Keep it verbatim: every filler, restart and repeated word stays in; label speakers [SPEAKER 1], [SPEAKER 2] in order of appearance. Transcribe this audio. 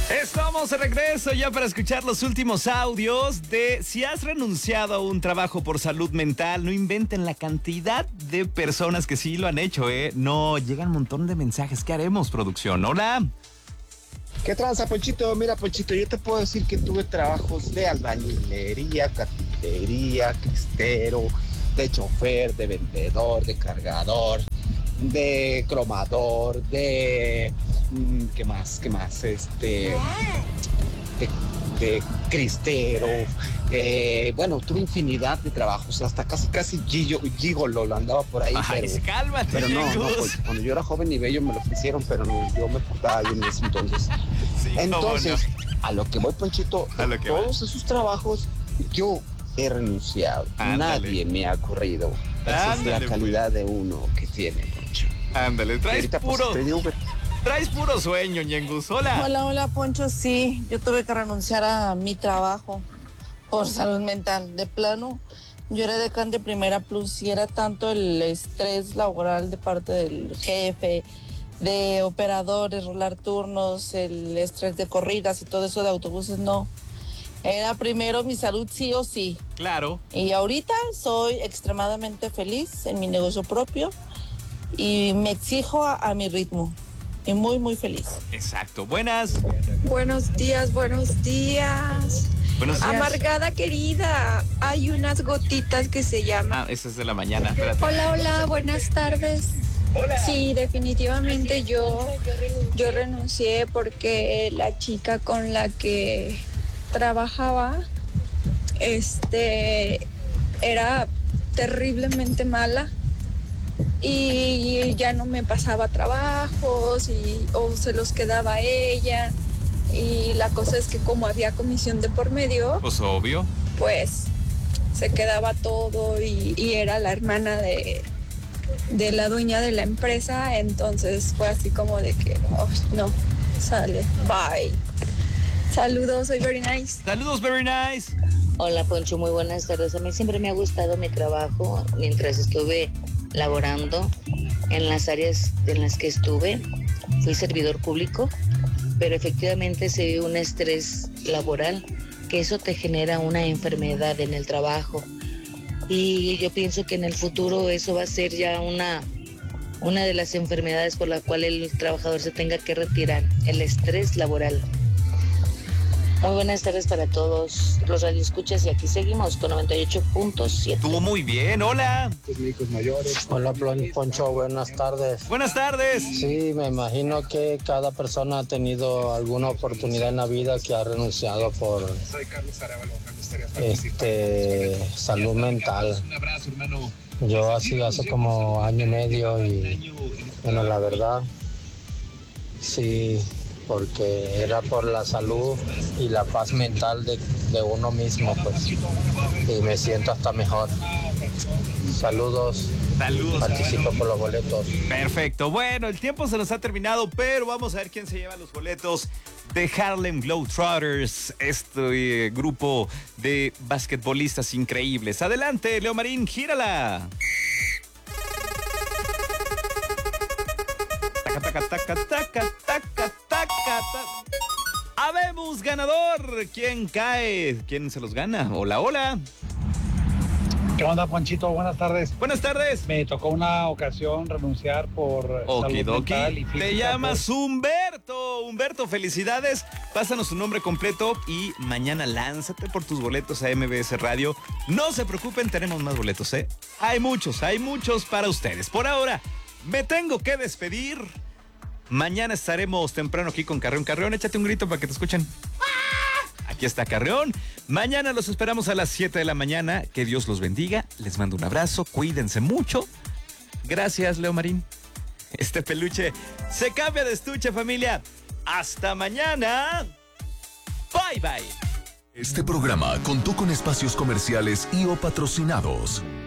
[SPEAKER 1] Estamos de regreso ya para escuchar los últimos audios de si has renunciado a un trabajo por salud mental. No inventen la cantidad de personas que sí lo han hecho, ¿eh? No, llegan un montón de mensajes. ¿Qué haremos, producción? Hola.
[SPEAKER 2] ¿Qué tranza, Ponchito? Mira, Ponchito, yo te puedo decir que tuve trabajos de albañilería, carpintería, cristero, de chofer, de vendedor, de cargador, de cromador, de... ¿Qué más? ¿Qué más? Este... De, de cristero. Eh, bueno, tuve infinidad de trabajos, hasta casi, casi gigolo, gigolo lo andaba por ahí.
[SPEAKER 1] Ay,
[SPEAKER 2] pero,
[SPEAKER 1] cálmate,
[SPEAKER 2] pero no, no, pues, cuando yo era joven y bello me lo ofrecieron, pero no, yo me portaba bien en ese entonces.
[SPEAKER 1] Sí,
[SPEAKER 2] Entonces,
[SPEAKER 1] no.
[SPEAKER 2] a lo que voy, Ponchito,
[SPEAKER 1] A lo que
[SPEAKER 2] todos esos trabajos yo he renunciado.
[SPEAKER 1] Ándale.
[SPEAKER 2] Nadie me ha corrido. Esa
[SPEAKER 1] Ándale,
[SPEAKER 2] es la calidad de uno que tiene, Poncho.
[SPEAKER 1] Ándale, traes
[SPEAKER 2] Ahorita, pues,
[SPEAKER 1] puro,
[SPEAKER 2] te digo que-
[SPEAKER 1] traes puro sueño, Ñengus. Hola.
[SPEAKER 3] Hola, hola, Poncho. Sí, yo tuve que renunciar a mi trabajo por salud mental. De plano, yo era decán de Primera Plus y era tanto el estrés laboral de parte del jefe, de operadores, rolar turnos, el estrés de corridas y todo eso de autobuses, no. Era primero mi salud sí o sí.
[SPEAKER 1] Claro.
[SPEAKER 3] Y ahorita soy extremadamente feliz en mi negocio propio y me exijo a, a mi ritmo. Y muy, muy feliz.
[SPEAKER 1] Exacto. Buenas.
[SPEAKER 4] Buenos días, buenos días.
[SPEAKER 1] Buenos días.
[SPEAKER 4] Amargada querida, hay unas gotitas que se llaman.
[SPEAKER 1] Ah, esa es de la mañana. Espérate.
[SPEAKER 4] Hola, hola, buenas tardes. Sí, definitivamente yo, yo renuncié porque la chica con la que trabajaba, este, era terriblemente mala. Y ya no me pasaba trabajos y, o se los quedaba ella. Y la cosa es que como había comisión de por medio,
[SPEAKER 1] Pues obvio.
[SPEAKER 4] pues se quedaba todo y, y era la hermana de, de la dueña de la empresa. Entonces fue así como de que, oh, no, sale, bye. Saludos, soy Very Nice.
[SPEAKER 1] Saludos, Very Nice.
[SPEAKER 5] Hola, Poncho, muy buenas tardes. A mí siempre me ha gustado mi trabajo mientras estuve laborando en las áreas en las que estuve. Fui servidor público, pero efectivamente se ve un estrés laboral, que eso te genera una enfermedad en el trabajo. Y yo pienso que en el futuro eso va a ser ya una, una de las enfermedades por la cual el trabajador se tenga que retirar, el estrés laboral. Muy buenas tardes para todos los radioescuchas y aquí seguimos con noventa y ocho punto siete.
[SPEAKER 1] Estuvo muy bien. Hola.
[SPEAKER 6] Hola, Poncho, buenas tardes.
[SPEAKER 1] Buenas tardes.
[SPEAKER 6] Sí, me imagino que cada persona ha tenido alguna oportunidad en la vida que ha renunciado por este salud mental. Yo así hace como año y medio y bueno, la verdad, sí, porque era por la salud y la paz mental de, de uno mismo, pues, y me siento hasta mejor. Saludos.
[SPEAKER 1] Saludos.
[SPEAKER 6] Participo por los boletos.
[SPEAKER 1] Perfecto. Bueno, el tiempo se nos ha terminado, pero vamos a ver quién se lleva los boletos de Harlem Globetrotters, este eh, grupo de basquetbolistas increíbles. Adelante, Leo Marín, gírala. Taca, taca, taca, taca, taca, taca, taca. Habemos ganador. ¿Quién cae? ¿Quién se los gana? Hola, hola.
[SPEAKER 7] ¿Qué onda, Ponchito? Buenas tardes.
[SPEAKER 1] Buenas tardes.
[SPEAKER 7] Me tocó una ocasión renunciar por salud
[SPEAKER 1] Okidoki.
[SPEAKER 7] mental y física.
[SPEAKER 1] Te llamas
[SPEAKER 7] por...
[SPEAKER 1] Humberto. Humberto, felicidades. Pásanos tu nombre completo y mañana lánzate por tus boletos a M B S Radio. No se preocupen, tenemos más boletos, ¿eh? Hay muchos, hay muchos para ustedes. Por ahora, me tengo que despedir. Mañana estaremos temprano aquí con Carreón. Carreón, échate un grito para que te escuchen. Aquí está Carreón. Mañana los esperamos a las siete de la mañana. Que Dios los bendiga. Les mando un abrazo. Cuídense mucho. Gracias, Leo Marín. Este peluche se cambia de estuche, familia. Hasta mañana. Bye, bye.
[SPEAKER 8] Este programa contó con espacios comerciales y o patrocinados.